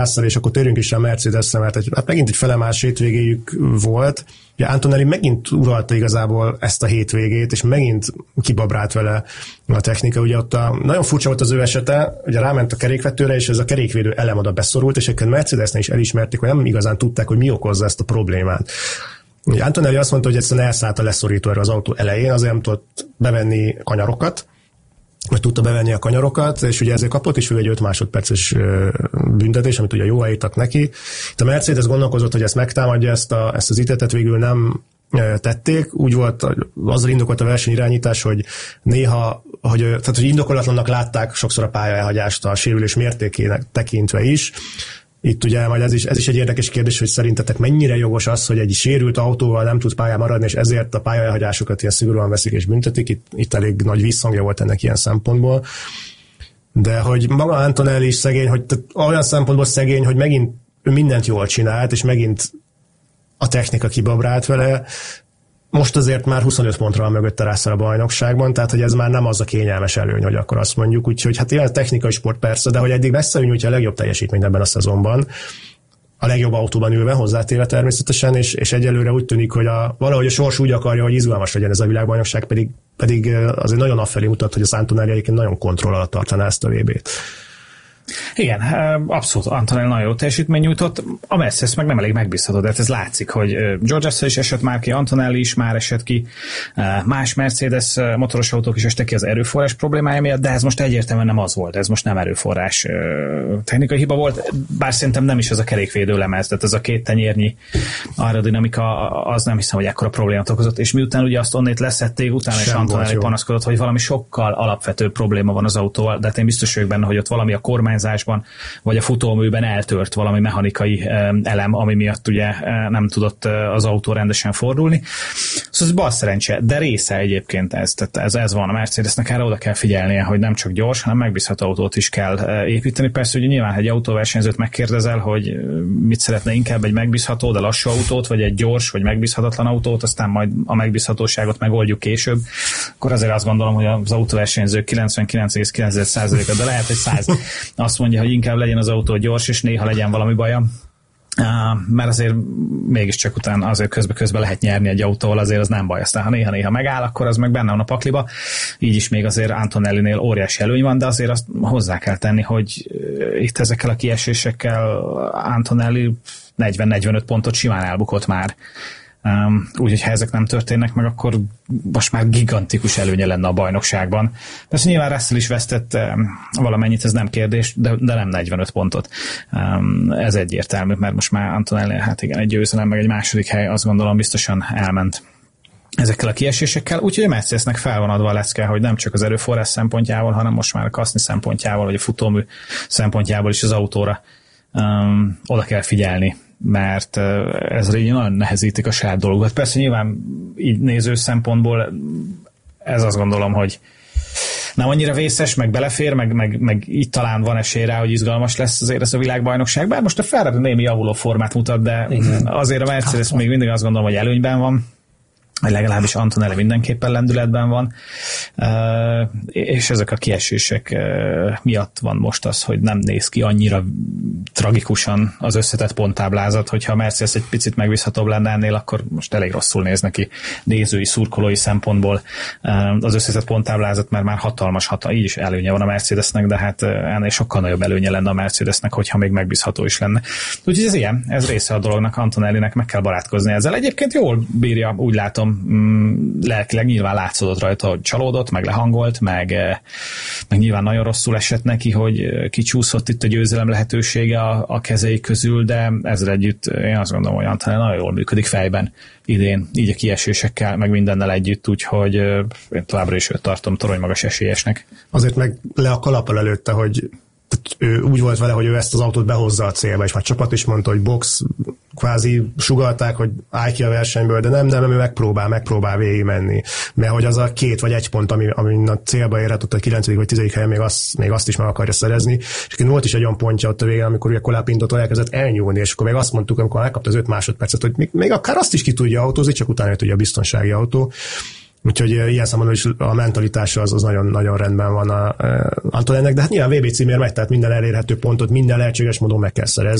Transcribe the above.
és akkor térjünk is a Mercedesre, mert hát megint egy felemás hétvégéjük volt. Ugye Antonelli megint uralta igazából ezt a hétvégét, és megint kibabrált vele a technika. Ugye ott nagyon furcsa volt az ő esete, ugye ráment a kerékvetőre, és ez a kerékvédő elem oda beszorult, és egyébként Mercedesnél is elismerték, hogy nem igazán tudták, hogy mi okozza ezt a problémát. Ugye Antonelli azt mondta, hogy egyszerűen elszállt a leszorító erre az autó elején, azért nem tudott bevenni kanyarokat, vagy tudta bevenni a kanyarokat, és ugye ezért kapott is egy 5 másodperces büntetés, amit ugye jól írtak neki. Itt a Mercedes gondolkozott, hogy ezt megtámadja, ezt az ítéletet, végül nem tették. Úgy volt, azzal indokolt a versenyirányítás, hogy néha, tehát hogy indokolatlannak látták sokszor a pályaelhagyást a sérülés mértékének tekintve is. Itt ugye majd ez is egy érdekes kérdés, hogy szerintetek mennyire jogos az, hogy egy sérült autóval nem tud pályán maradni, és ezért a pályaelhagyásokat ilyen szigorúan veszik és büntetik. Itt elég nagy visszhangja volt ennek ilyen szempontból. De hogy maga Antonelli is szegény, hogy olyan szempontból szegény, hogy megint ő mindent jól csinált, és megint a technika kibabrált vele. Most azért már 25 pontra van mögötte Russell a bajnokságban, tehát hogy ez már nem az a kényelmes előny, hogy akkor azt mondjuk. Úgyhogy hát ilyen technikai sport persze, de hogy eddig messze nyújtja a legjobb teljesítményt ebben a szezonban. A legjobb autóban ülve, hozzátéve természetesen, és egyelőre úgy tűnik, hogy valahogy a sors úgy akarja, hogy izgalmas legyen ez a világbajnokság, pedig azért nagyon afelé mutat, hogy az Antonelli egyébként nagyon kontroll alatt tartaná ezt a VB-t. Igen, abszolút Antonelli nagyon jó teljesítmény nyújtott, a Mercedes meg nem elég megbízható, de ez látszik, hogy George Russell is esett már ki, Antonelli is már esett ki, más Mercedes motoros autók is estek ki az erőforrás problémája miatt, de ez most egyértelműen nem az volt, ez most nem erőforrás technikai hiba volt, bár szerintem nem is ez a kerékvédő lemez, tehát ez a 2 tenyérnyi aerodinamika, az nem hiszem, hogy ekkora problémát okozott, és miután ugye azt onnét leszették, utána is Antonelli panaszkodott, hogy valami sokkal alapvetőbb probléma van az autóval, de hát én biztos vagyok benne, hogy ott valami a kormányzásban, vagy a futóműben eltört valami mechanikai elem, ami miatt ugye nem tudott az autó rendesen fordulni. Szóval ez bal szerencse, de része egyébként ez. Tehát ez van a Mercedesnek, erre oda kell figyelnie, hogy nem csak gyors, hanem megbízható autót is kell építeni. Persze, ugye nyilván, egy autóversenyzőt megkérdezel, hogy mit szeretne inkább, egy megbízható, de lassú autót, vagy egy gyors, vagy megbízhatatlan autót, aztán majd a megbízhatóságot megoldjuk később, akkor azért azt gondolom, hogy az autóversenyzők 99,9%-a, de lehet, hogy 100 azt mondja, hogy inkább legyen az autó gyors, és néha legyen valami baja. Mert azért mégiscsak utána azért közben lehet nyerni egy autóval, azért az nem baj. Aztán ha néha megáll, akkor az meg benne van a pakliba. Így is még azért Antonellinél óriási előny van, de azért azt hozzá kell tenni, hogy itt ezekkel a kiesésekkel Antonelli 40-45 pontot simán elbukott már. Úgyhogy ha ezek nem történnek meg, akkor most már gigantikus előnye lenne a bajnokságban. Persze nyilván Russell is vesztett valamennyit, ez nem kérdés, de nem 45 pontot. Ez egyértelmű, mert most már Antonelli, hát igen, egy győzelem, meg egy második hely, azt gondolom biztosan elment ezekkel a kiesésekkel. Úgyhogy a Mercedesnek fel van adva a lecke, hogy nem csak az erőforrás szempontjából, hanem most már a kaszni szempontjából, vagy a futómű szempontjából is az autóra oda kell figyelni, mert ez így nagyon nehezítik a saját dolgokat. Persze nyilván így néző szempontból ez azt gondolom, hogy nem annyira vészes, meg belefér, meg így talán van esély rá, hogy izgalmas lesz azért ez a világbajnokság. Bár most a Ferrari némi javuló formát mutat, de igen, azért a Mercedes még mindig azt gondolom, hogy előnyben van, vagy legalábbis Antonelli mindenképpen lendületben van, és ezek a kiesések miatt van most az, hogy nem néz ki annyira tragikusan az összetett ponttáblázat, hogyha a Mercedes egy picit megbízhatóbb lenne ennél, akkor most elég rosszul néz neki nézői, szurkolói szempontból az összetett ponttáblázat, mert már hatalmas így is előnye van a Mercedesnek, de hát ennél sokkal nagyobb előnye lenne a Mercedesnek, hogyha még megbízható is lenne. Úgyhogy ez ilyen, ez része a dolognak, Antonellinek meg kell barátkozni ezzel. Egyébként jól bírja, úgy látom, lelkileg nyilván látszódott rajta, hogy csalódott, meg lehangolt, meg nyilván nagyon rosszul esett neki, hogy kicsúszott itt a győzelem lehetősége a kezei közül, de ezzel együtt én azt gondolom, hogy Antonelli nagyon jól működik fejben idén, így a kiesésekkel, meg mindennel együtt, úgyhogy én továbbra is őt tartom toronymagas esélyesnek. Azért meg le a kalappal előtte, hogy ő úgy volt vele, hogy ő ezt az autót behozza a célba, és már csapat is mondta, hogy box, kvázi sugalták, hogy állj ki a versenyből, de nem, ő megpróbál végigmenni. Mert hogy az a 2 vagy 1 pont, ami a célba érhet, ott a 9. vagy 10. helyen még azt is meg akarja szerezni. És volt is egy olyan pontja ott a végén, amikor ugye Colapinto elkezdett elnyúlni, és akkor még azt mondtuk, amikor megkapta az 5 másodpercet, hogy még akár azt is ki tudja autózni, csak utána jött ugye a biztonsági autó. Úgyhogy ilyen számomra is a mentalitása az nagyon rendben van Antonelnek, de hát nyilván VB címért megy, tehát minden elérhető pontot minden lehetséges módon meg kell szerezni.